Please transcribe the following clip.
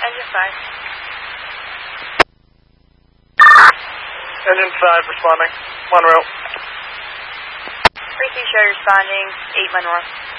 Engine 5. Engine 5 responding. Monroe. 3-2 show responding, 8 North.